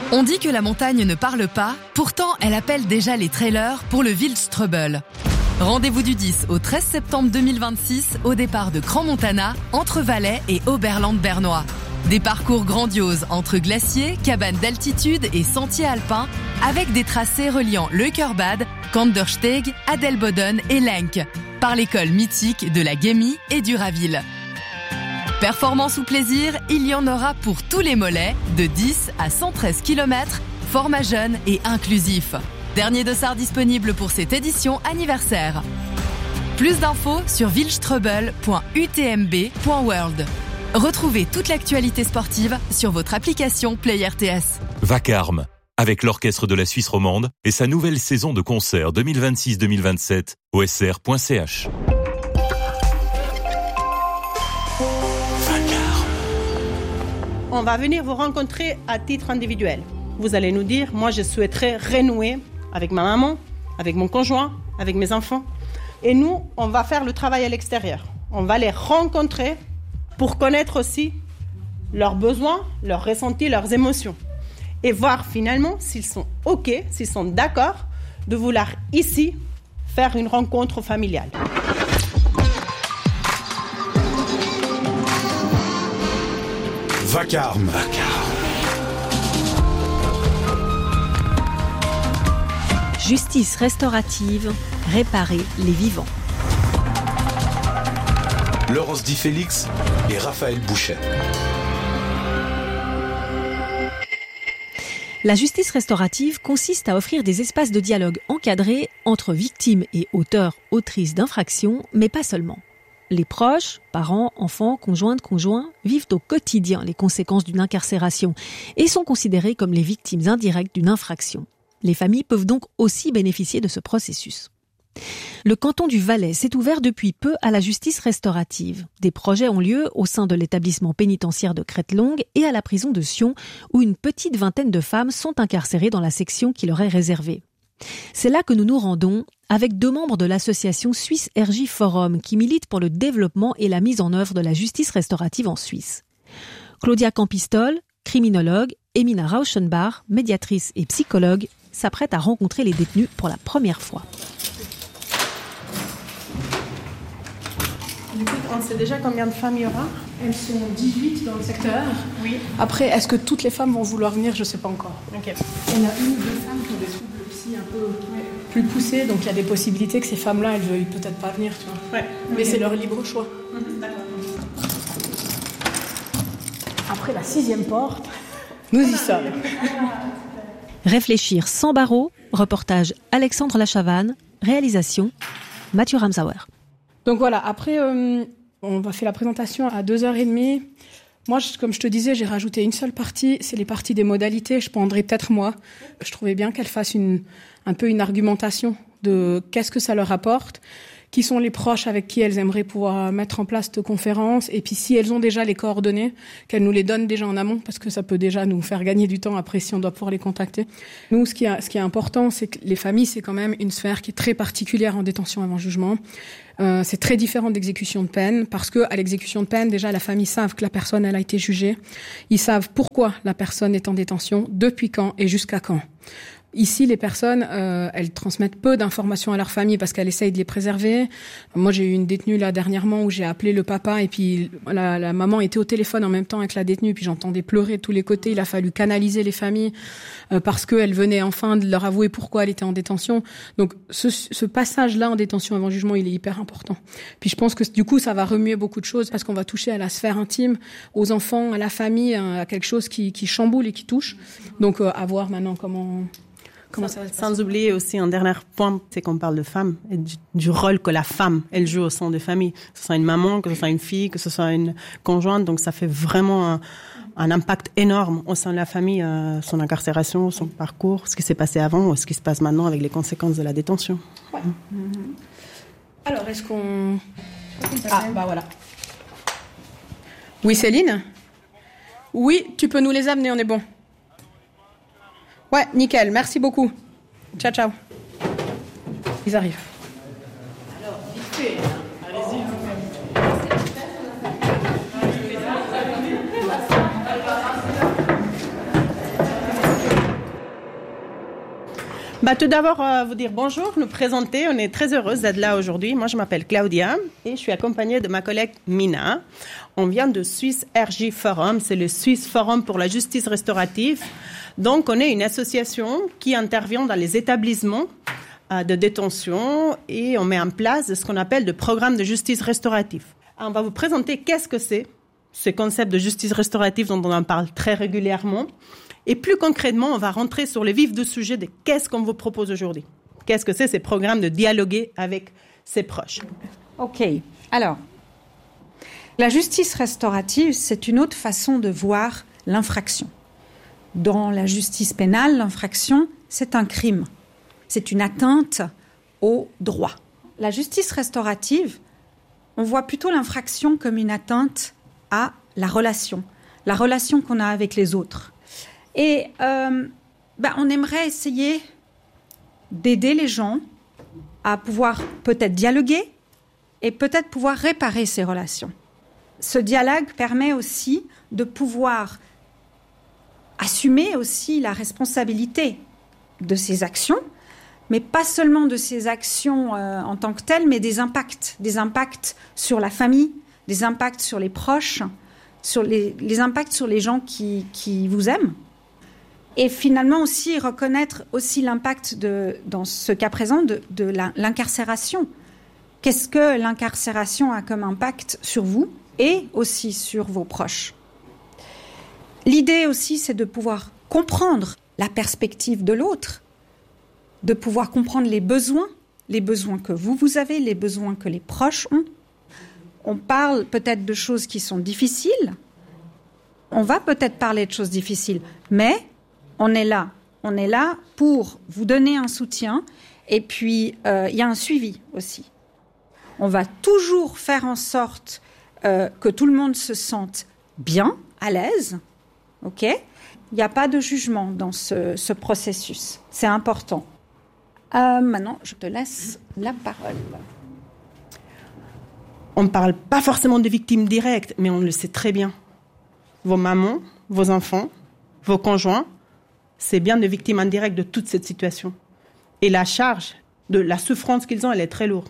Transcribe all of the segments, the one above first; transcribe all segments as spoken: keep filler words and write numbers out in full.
On dit que la montagne ne parle pas, pourtant elle appelle déjà les trailers pour le Wildstrubel. Rendez-vous du dix au treize septembre deux mille vingt-six au départ de Crans-Montana, entre Valais et Oberland-Bernois. Des parcours grandioses entre glaciers, cabanes d'altitude et sentiers alpins, avec des tracés reliant Leukerbad, Kandersteg, Adelboden et Lenk, par l'école mythique de la Gemmi et du Raville. Performance ou plaisir, il y en aura pour tous les mollets, de dix à cent treize kilomètres, format jeune et inclusif. Dernier dossard disponible pour cette édition anniversaire. Plus d'infos sur wildstrubel point u t m b point world. Retrouvez toute l'actualité sportive sur votre application Play R T S. Vacarme, avec l'Orchestre de la Suisse romande et sa nouvelle saison de concerts deux mille vingt-six deux mille vingt-sept, o s r point c h. On va venir vous rencontrer à titre individuel. Vous allez nous dire, moi je souhaiterais renouer avec ma maman, avec mon conjoint, avec mes enfants. Et nous, on va faire le travail à l'extérieur. On va les rencontrer pour connaître aussi leurs besoins, leurs ressentis, leurs émotions. Et voir finalement s'ils sont OK, s'ils sont d'accord de vouloir ici faire une rencontre familiale. Vacarme. Vacarme. Justice restaurative, réparer les vivants. Laurence Di Félix et Raphaël Bouchet. La justice restaurative consiste à offrir des espaces de dialogue encadrés entre victimes et auteurs, autrices d'infractions, mais pas seulement. Les proches, parents, enfants, conjointes, conjoints, vivent au quotidien les conséquences d'une incarcération et sont considérés comme les victimes indirectes d'une infraction. Les familles peuvent donc aussi bénéficier de ce processus. Le canton du Valais s'est ouvert depuis peu à la justice restaurative. Des projets ont lieu au sein de l'établissement pénitentiaire de Crête-Longue et à la prison de Sion, où une petite vingtaine de femmes sont incarcérées dans la section qui leur est réservée. C'est là que nous nous rendons avec deux membres de l'association Suisse R J Forum qui milite pour le développement et la mise en œuvre de la justice restaurative en Suisse. Claudia Campistol, criminologue, et Mina Rauschenbach, médiatrice et psychologue, s'apprête à rencontrer les détenus pour la première fois. Du coup, on sait déjà combien de femmes il y aura ? Elles sont dix-huit dans le secteur. Oui. Après, est-ce que toutes les femmes vont vouloir venir ? Je ne sais pas encore. Ok. Il y en a une ou deux femmes qui ont des troubles psy un peu plus poussés, donc il y a des possibilités que ces femmes-là, elles ne veuillent peut-être pas venir, tu vois. Ouais. Mais okay. c'est leur libre choix. Mmh, d'accord. Après la sixième porte, nous y sommes. Réfléchir sans barreaux, reportage Alexandre Lachavanne, réalisation Mathieu Ramsauer. Donc voilà, après, euh, on va faire la présentation à deux heures trente. Moi, je, comme je te disais, j'ai rajouté une seule partie, c'est les parties des modalités. Je prendrai peut-être moi. Je trouvais bien qu'elle fasse une, un peu une argumentation de qu'est-ce que ça leur apporte, qui sont les proches avec qui elles aimeraient pouvoir mettre en place cette conférence, et puis si elles ont déjà les coordonnées, qu'elles nous les donnent déjà en amont, parce que ça peut déjà nous faire gagner du temps après si on doit pouvoir les contacter. Nous, ce qui est, ce qui est important, c'est que les familles, c'est quand même une sphère qui est très particulière en détention avant jugement. Euh, c'est très différent d'exécution de peine, parce que à l'exécution de peine, déjà, la famille savent que la personne, elle a été jugée. Ils savent pourquoi la personne est en détention, depuis quand et jusqu'à quand. Ici, les personnes, euh, elles transmettent peu d'informations à leur famille parce qu'elles essayent de les préserver. Moi, j'ai eu une détenue là dernièrement où j'ai appelé le papa et puis la, la maman était au téléphone en même temps avec la détenue, puis j'entendais pleurer de tous les côtés. Il a fallu canaliser les familles euh, parce qu'elle venait enfin de leur avouer pourquoi elle était en détention. Donc, ce, ce passage-là en détention avant jugement, il est hyper important. Puis je pense que du coup, ça va remuer beaucoup de choses parce qu'on va toucher à la sphère intime, aux enfants, à la famille, à quelque chose qui, qui chamboule et qui touche. Donc, euh, à voir maintenant comment... Comment ça, ça sans oublier aussi un dernier point, c'est qu'on parle de femme et du, du rôle que la femme, elle joue au sein des familles. Que ce soit une maman, que ce soit une fille, que ce soit une conjointe. Donc ça fait vraiment un, un impact énorme au sein de la famille, euh, son incarcération, son parcours, ce qui s'est passé avant ou ce qui se passe maintenant avec les conséquences de la détention. Ouais. Mm-hmm. Alors, est-ce qu'on... Ah, bah voilà. Oui, Céline ? Oui, tu peux nous les amener, on est bon. Ouais, nickel, merci beaucoup. Ciao, ciao. Ils arrivent. Alors, vite fait, allez-y. Bah, tout d'abord, euh, vous dire bonjour, nous présenter. On est très heureuse d'être là aujourd'hui. Moi, je m'appelle Claudia et je suis accompagnée de ma collègue Mina. On vient de Swiss R J Forum, c'est le Swiss Forum pour la justice restaurative. Donc, on est une association qui intervient dans les établissements euh, de détention et on met en place ce qu'on appelle le programme de justice restaurative. On va vous présenter qu'est-ce que c'est, ce concept de justice restaurative dont on en parle très régulièrement. Et plus concrètement, on va rentrer sur le vif du sujet de qu'est-ce qu'on vous propose aujourd'hui. Qu'est-ce que c'est ces programmes de dialoguer avec ses proches. OK. Alors, la justice restaurative, c'est une autre façon de voir l'infraction. Dans la justice pénale, l'infraction, c'est un crime. C'est une atteinte au droit. La justice restaurative, on voit plutôt l'infraction comme une atteinte à la relation, la relation qu'on a avec les autres. Et euh, ben, on aimerait essayer d'aider les gens à pouvoir peut-être dialoguer et peut-être pouvoir réparer ces relations. Ce dialogue permet aussi de pouvoir assumer aussi la responsabilité de ces actions, mais pas seulement de ces actions euh, en tant que telles, mais des impacts, des impacts sur la famille, des impacts sur les proches, sur les, les impacts sur les gens qui, qui vous aiment. Et finalement aussi reconnaître aussi l'impact, de, dans ce cas présent, de, de la, l'incarcération. Qu'est-ce que l'incarcération a comme impact sur vous et aussi sur vos proches? L'idée aussi, c'est de pouvoir comprendre la perspective de l'autre, de pouvoir comprendre les besoins, les besoins que vous, vous avez, les besoins que les proches ont. On parle peut-être de choses qui sont difficiles. On va peut-être parler de choses difficiles, mais on est là. On est là pour vous donner un soutien et puis euh, il y a un suivi aussi. On va toujours faire en sorte euh, que tout le monde se sente bien, à l'aise, ok ? Il n'y a pas de jugement dans ce, ce processus. C'est important. Euh, maintenant, je te laisse la parole. On ne parle pas forcément de victimes directes, mais on le sait très bien. Vos mamans, vos enfants, vos conjoints, c'est bien des victimes indirectes de toute cette situation. Et la charge de la souffrance qu'ils ont, elle est très lourde.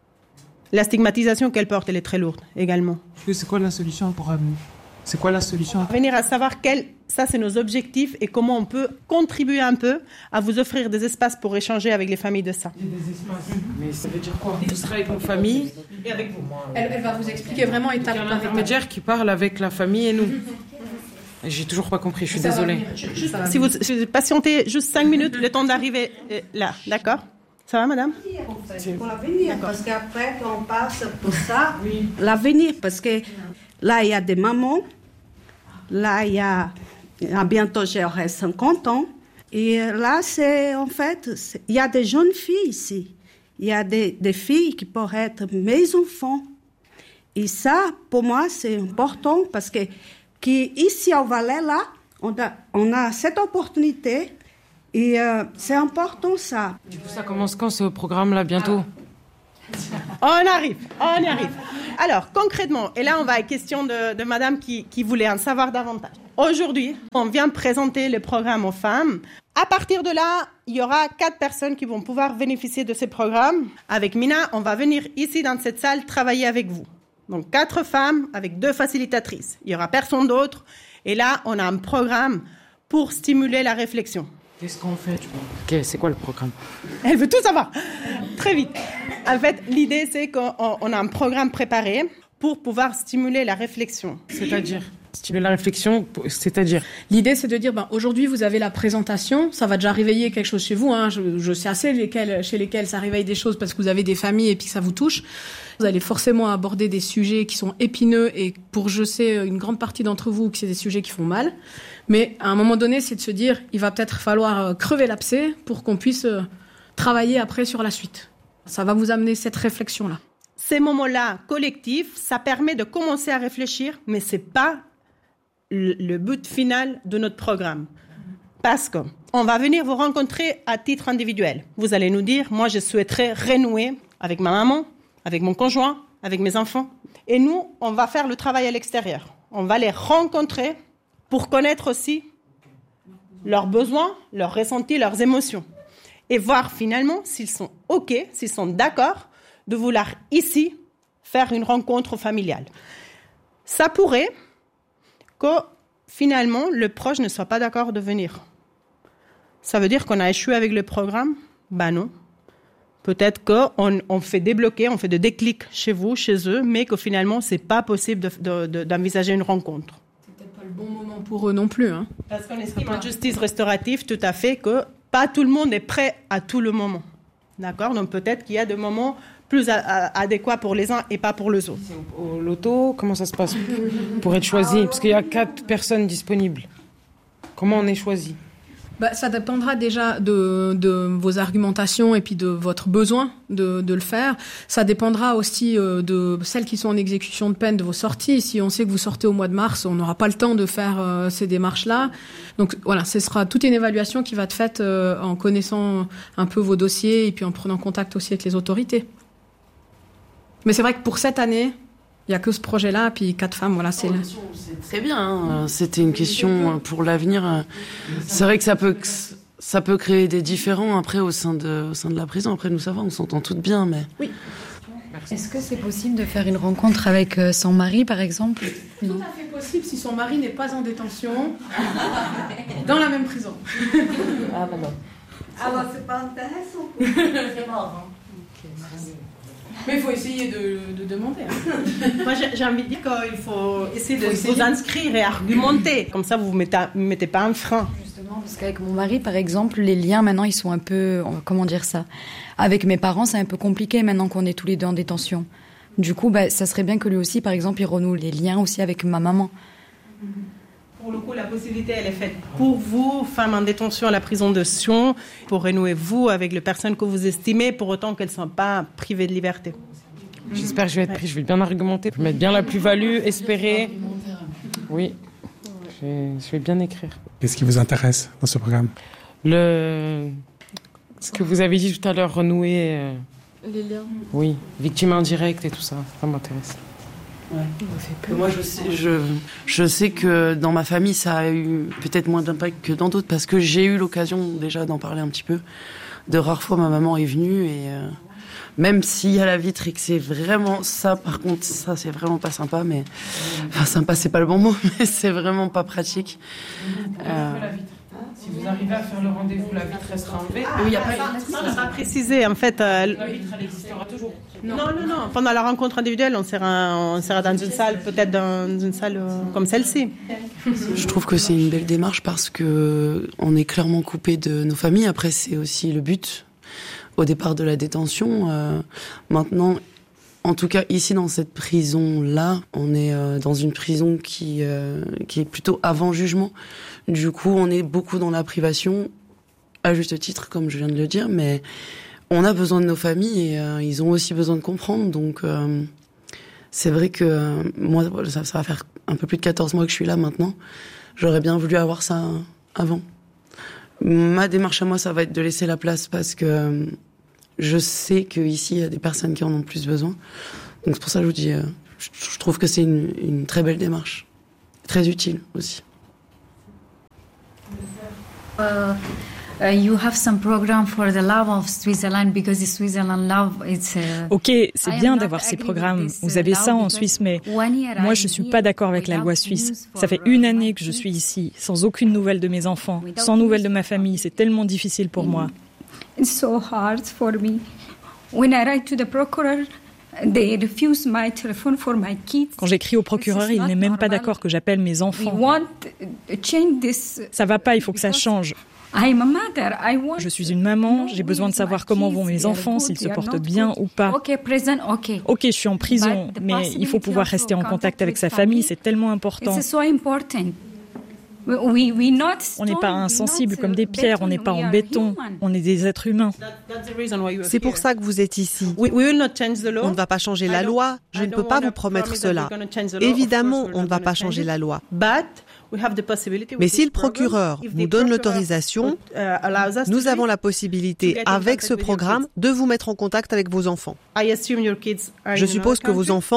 La stigmatisation qu'elles portent, elle est très lourde également. C'est quoi la solution pour... Euh, c'est quoi la solution ? Venir à savoir quels, ça c'est nos objectifs et comment on peut contribuer un peu à vous offrir des espaces pour échanger avec les familles de ça. Et des espaces. Mais ça veut dire quoi ? Vous serez avec nos familles et avec vous. Elle, elle va vous expliquer vraiment étape par étape. L'intermédiaire qui parle avec la famille et nous. J'ai toujours pas compris, je suis désolée. Juste, si vous, si vous patientez juste cinq minutes, le temps d'arriver là, d'accord ? Ça va, madame ? Pour l'avenir, parce qu'après, quand on passe pour ça, oui. L'avenir, parce que là, il y a des mamans, là, il y a, bientôt, j'aurai cinquante ans, et là, c'est, en fait, c'est, il y a des jeunes filles ici. Il y a des, des filles qui pourraient être mes enfants. Et ça, pour moi, c'est important, parce que qu'ici, au Valais, là, on a, on a cette opportunité. Et euh, c'est important, ça. Du coup, ça commence quand, ce programme-là, bientôt ? On arrive, on y arrive. Alors, concrètement, et là, on va à la question de, de madame qui, qui voulait en savoir davantage. Aujourd'hui, on vient présenter le programme aux femmes. À partir de là, il y aura quatre personnes qui vont pouvoir bénéficier de ces programmes. Avec Mina, on va venir ici, dans cette salle, travailler avec vous. Donc, quatre femmes avec deux facilitatrices. Il n'y aura personne d'autre. Et là, on a un programme pour stimuler la réflexion. Qu'est-ce qu'on fait, tu vois ? Ok, c'est quoi le programme ? Elle veut tout savoir. Très vite. En fait, l'idée, c'est qu'on on a un programme préparé pour pouvoir stimuler la réflexion. C'est-à-dire ? Stimuler la réflexion, c'est-à-dire ? L'idée, c'est de dire, ben, aujourd'hui, vous avez la présentation, ça va déjà réveiller quelque chose chez vous. Hein. Je, je sais assez lesquels, chez lesquels ça réveille des choses parce que vous avez des familles et puis que ça vous touche. Vous allez forcément aborder des sujets qui sont épineux et pour, je sais, une grande partie d'entre vous, que c'est des sujets qui font mal. Mais à un moment donné, c'est de se dire, il va peut-être falloir crever l'abcès pour qu'on puisse travailler après sur la suite. Ça va vous amener cette réflexion-là. Ces moments-là collectifs, ça permet de commencer à réfléchir, mais c'est pas le, le but final de notre programme. Parce qu'on va venir vous rencontrer à titre individuel. Vous allez nous dire, moi, je souhaiterais renouer avec ma maman, avec mon conjoint, avec mes enfants. Et nous, on va faire le travail à l'extérieur. On va les rencontrer pour connaître aussi leurs besoins, leurs ressentis, leurs émotions. et voir finalement s'ils sont OK, s'ils sont d'accord de vouloir ici faire une rencontre familiale. Ça pourrait que finalement le proche ne soit pas d'accord de venir. Ça veut dire qu'on a échoué avec le programme ? Ben non. Peut-être qu'on on fait débloquer, on fait des déclics chez vous, chez eux, mais que finalement, ce n'est pas possible de, de, de, d'envisager une rencontre. C'est peut-être pas le bon moment pour eux non plus. Hein. Parce qu'on estime en justice restaurative tout à fait que pas tout le monde est prêt à tout le moment. D'accord ? Donc peut-être qu'il y a des moments plus a, a, adéquats pour les uns et pas pour les autres. Au, au loto, comment ça se passe pour être choisi ? Parce qu'il y a quatre personnes disponibles. Comment on est choisi ? Bah, ça dépendra déjà de, de vos argumentations et puis de votre besoin de, de le faire. Ça dépendra aussi euh, de celles qui sont en exécution de peine, de vos sorties. Si on sait que vous sortez au mois de mars, on n'aura pas le temps de faire euh, ces démarches-là. Donc voilà, ce sera toute une évaluation qui va être faite euh, en connaissant un peu vos dossiers et puis en prenant contact aussi avec les autorités. Mais c'est vrai que pour cette année, il n'y a que ce projet-là, puis quatre femmes, voilà, c'est... C'est très bien, hein. C'était une question pour l'avenir. C'est vrai que ça peut, ça peut créer des différends après au sein de, au sein de la prison. Après, nous, ça va, on s'entend toutes bien, mais... Oui. Est-ce que c'est possible de faire une rencontre avec son mari, par exemple ? Tout à fait possible si son mari n'est pas en détention, dans la même prison. Ah, bah non. Alors, c'est pas intéressant. C'est mort, hein. Okay, merci. Mais il faut essayer de, de demander. Hein. Moi, j'ai, j'ai envie de dire qu'il faut essayer de faut essayer. vous inscrire et argumenter. Comme ça, vous ne mettez, mettez pas un frein. Justement, parce qu'avec mon mari, par exemple, les liens, maintenant, ils sont un peu... Comment dire ça ? Avec mes parents, c'est un peu compliqué maintenant qu'on est tous les deux en détention. Du coup, bah, ça serait bien que lui aussi, par exemple, il renoue les liens aussi avec ma maman. Pour le coup, la possibilité, elle est faite pour vous, femmes en détention à la prison de Sion, pour renouer vous avec les personnes que vous estimez, pour autant qu'elles ne soient pas privées de liberté. J'espère que je vais être pris, je vais bien argumenter, je vais mettre bien la plus-value, espérer. Oui, je vais, je vais bien écrire. Qu'est-ce qui vous intéresse dans ce programme ? Le... Ce que vous avez dit tout à l'heure, renouer... Euh... Les liens. Oui, victime indirecte et tout ça, ça m'intéresse. Ouais. Moi, je sais, je, je sais que dans ma famille, ça a eu peut-être moins d'impact que dans d'autres, parce que j'ai eu l'occasion déjà d'en parler un petit peu. De rares fois, ma maman est venue, et euh, même s'il y a la vitre et que c'est vraiment ça, par contre, ça, c'est vraiment pas sympa, mais... Enfin, sympa, c'est pas le bon mot, mais c'est vraiment pas pratique. Euh, Si vous arrivez à faire le rendez-vous, la vitre restera enlevée. Ah, oui, il y a pas ça, on n'a pas précisé. En fait, euh, la vitre, elle existera toujours. Non, non, non. Pendant la rencontre individuelle, on sera, on sera dans une salle, peut-être dans une salle euh, comme celle-ci. Je trouve que c'est une belle démarche parce que on est clairement coupé de nos familles. Après, c'est aussi le but au départ de la détention. Euh, maintenant, en tout cas, ici, dans cette prison-là, on est euh, dans une prison qui, euh, qui est plutôt avant jugement. Du coup, on est beaucoup dans la privation, à juste titre, comme je viens de le dire, mais on a besoin de nos familles et euh, ils ont aussi besoin de comprendre. Donc, euh, c'est vrai que euh, moi, ça, ça va faire un peu plus de quatorze mois que je suis là maintenant. J'aurais bien voulu avoir ça avant. Ma démarche à moi, ça va être de laisser la place parce que euh, je sais qu'ici, il y a des personnes qui en ont plus besoin. Donc, c'est pour ça que je vous dis, euh, je, je trouve que c'est une, une très belle démarche. Très utile aussi. Uh, uh, you have some program for the love of Switzerland because the Switzerland love it's uh, OK, c'est bien d'avoir ces programmes. Vous avez ça en Suisse, mais moi je suis pas d'accord avec la loi suisse. Ça fait une année que je suis ici, sans aucune nouvelle de mes enfants, sans nouvelles de ma famille. C'est tellement difficile pour moi. It's so hard for me. When I write to the procurer, they refuse my telephone for my kids. Quand j'écris au procureur, il n'est même pas d'accord que j'appelle mes enfants. We want to change this. Ça va pas, il faut que ça change. I'm a mother. I want Je suis une maman, j'ai besoin de savoir comment vont mes enfants, s'ils se portent bien ou pas. Okay, prison, okay. OK, je suis en prison, mais il faut pouvoir rester en contact avec sa famille, c'est tellement important. It's so important. We, we not on n'est pas insensible comme des pierres, on n'est pas en béton, on est des êtres humains. C'est pour ça que vous êtes ici. On ne va pas changer la loi, je ne peux pas vous promettre cela. Évidemment, on ne va pas changer la loi. Mais si le procureur nous donne l'autorisation, nous avons la possibilité, avec ce programme, de vous mettre en contact avec vos enfants. Je suppose que vos enfants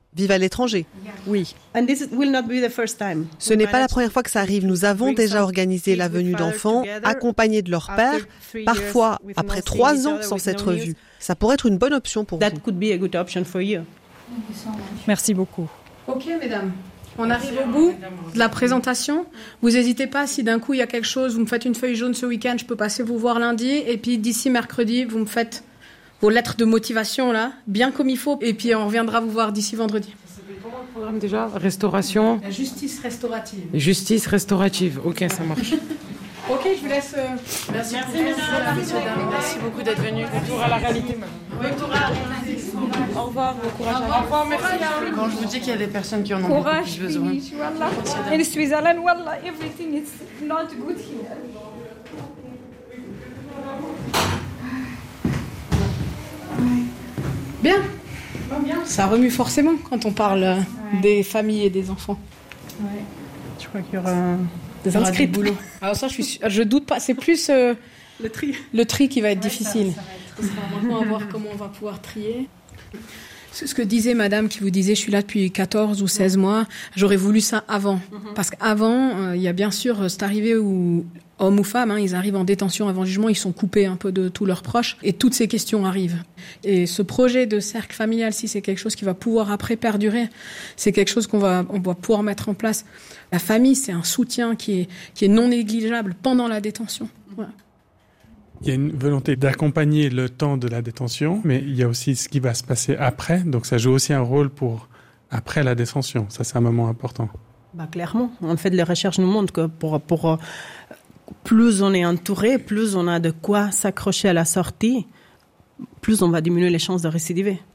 vivent à l'étranger. Oui. And this will not be the first time. Ce n'est pas la première fois que ça arrive. Nous avons déjà organisé la venue d'enfants accompagnés de leur père, parfois après trois ans sans s'être vus. Ça pourrait être une bonne option pour That vous. could be a good option for you. Merci beaucoup. Ok, mesdames. On arrive au bout de la présentation. Vous n'hésitez pas, si d'un coup il y a quelque chose, vous me faites une feuille jaune ce week-end, je peux passer vous voir lundi. Et puis d'ici mercredi, vous me faites vos lettres de motivation, là, bien comme il faut. Et puis on reviendra vous voir d'ici vendredi. Comment le programme déjà? Restauration. La justice restaurative. Justice restaurative. Ok, ça marche. Ok, je vous laisse. Euh... Merci, Merci, mesdames. Merci beaucoup d'être venus. Retour à la réalité, madame. Retour à la réalité. Au revoir, bon courage. Au revoir, merci. Quand je vous dis qu'il y a des personnes qui en ont beaucoup Courage, plus besoin. finish, wallah. In Switzerland, wallah, everything is not good here. Bien. Ça remue forcément quand on parle ouais. des familles et des enfants. Ouais. Je crois qu'il y aura des inscrits de boulot. Alors ça, je suis, je doute pas. C'est plus euh, le tri. Le tri qui va être ouais, difficile. Ça, ça va être... Maintenant, à voir comment on va pouvoir trier. Ce que disait madame qui vous disait je suis là depuis quatorze ou seize mois, j'aurais voulu ça avant. Mm-hmm. Parce qu'avant, euh, il y a bien sûr c'est arrivé où hommes ou femmes, hein, ils arrivent en détention avant jugement, ils sont coupés un peu de tous leurs proches et toutes ces questions arrivent. Et ce projet de cercle familial, si c'est quelque chose qui va pouvoir après perdurer, c'est quelque chose qu'on va, on va pouvoir mettre en place. La famille, c'est un soutien qui est, qui est non négligeable pendant la détention. Voilà. Il y a une volonté d'accompagner le temps de la détention, mais il y a aussi ce qui va se passer après. Donc ça joue aussi un rôle pour après la détention. Ça, c'est un moment important. Bah, clairement. En fait, les recherches nous montrent que pour, pour, plus on est entouré, plus on a de quoi s'accrocher à la sortie, plus on va diminuer les chances de récidiver.